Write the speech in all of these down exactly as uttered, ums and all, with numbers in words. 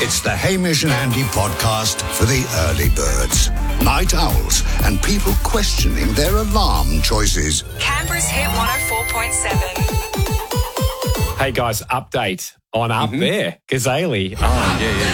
It's the Hamish and Andy podcast for the early birds, night owls, and people questioning their alarm choices. Canberra's Hit one oh four point seven. Hey guys, update on Up Mm-hmm. There, Gazali. Oh, yeah, yeah,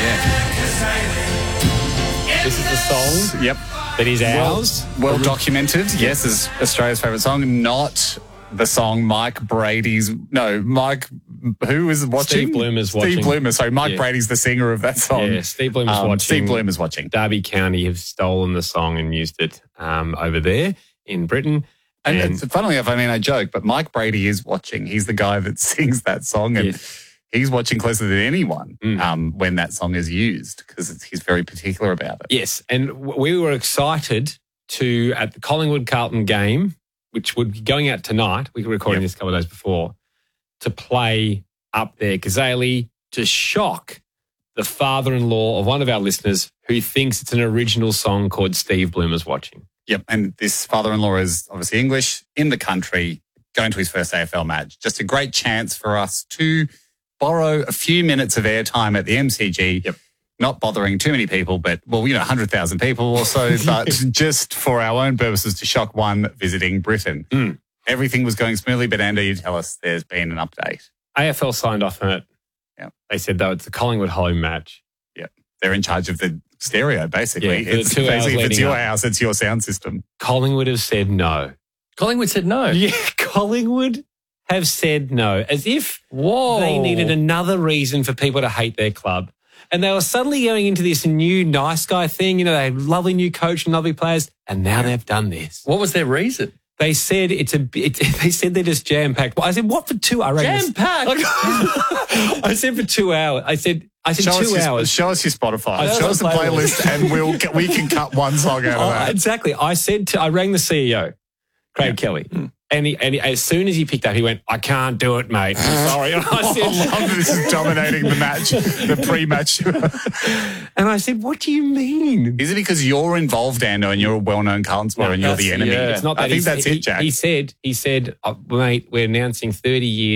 yeah. This is the song Yep. that is Well, ours. well documented. Yes, is Australia's favourite song. Not the song Mike Brady's. No, Mike. Who is watching? Steve Bloomer's Steve watching. Bloomer. So Mike Yeah. Brady's the singer of that song. Yeah, Steve Bloomer's Um, watching. Steve Bloomer's watching. Derby County have stolen the song and used it um, over there in Britain. And, And, it's, funnily enough, I mean, I joke, but Mike Brady is watching. He's the guy that sings that song, and Yes. he's watching closer than anyone Mm. um, when that song is used because he's very particular about it. yes, and w- we were excited to, at the Collingwood-Carlton game, which would be going out tonight, we were recording Yep. this a couple of days before, to play Up There, Gazali, to shock the father-in-law of one of our listeners who thinks it's an original song called Steve Bloomer's Watching. Yep. And this father-in-law is obviously English, in the country, going to his first A F L match. Just a great chance for us to borrow a few minutes of airtime at the M C G. Yep. Not bothering too many people, but, well, you know, one hundred thousand people or so, but just for our own purposes to shock one visiting Britain. Mm. Everything was going smoothly, but Andy, you tell us there's been an update. A F L signed off on it. Yep. They said, though, it's the Collingwood home match. Yep. They're in charge of the stereo, basically. Yeah, for the it's two hours basically, if it's leading your up. house, it's your sound system. Collingwood have said no. Collingwood said no. Yeah, Collingwood have said no, as if Whoa. they needed another reason for people to hate their club. And they were suddenly going into this new nice guy thing. You know, they had lovely new coach and lovely players, and now they've done this. What was their reason? They said it's a. It, they said they're just jam packed. I said, what for two? I rang this- Jam-packed? I said for two hours. I said. I said Show us, two your, hours. show us your Spotify. I Show us the know the playlist, and we'll we can cut one song out of Oh, that. exactly. I said to, I rang the C E O, Craig Yeah. Kelly, and, he, and he, as soon as he picked up, he went, "I can't do it, mate. I'm sorry." And I I said, love that this is dominating the match, the pre-match. and I said, "What do you mean?" Is it because you're involved, Ando, and you're a well-known Carlton supporter and you're the that's- enemy? yeah. It's not that. I think He's- that's he, it, Jack. He said, "He said, oh, mate, we're announcing thirty years."